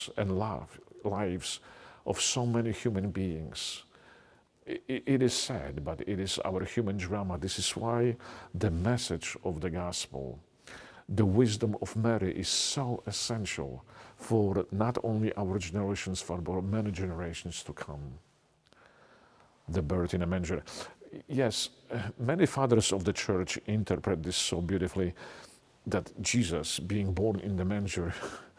and lives of so many human beings. It is sad, but it is our human drama. This is why the message of the gospel, the wisdom of Mary, is so essential for not only our generations, but for many generations to come. The birth in a manger. Yes, many fathers of the church interpret this so beautifully, that Jesus being born in the manger